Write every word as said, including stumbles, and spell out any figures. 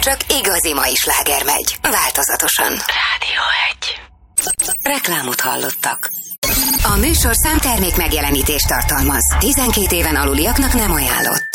csak igazi mai sláger megy, változatosan. Rádió egy. Reklámot hallottak. A műsor számtermék megjelenítést tartalmaz. tizenkét éven aluliaknak nem ajánlott.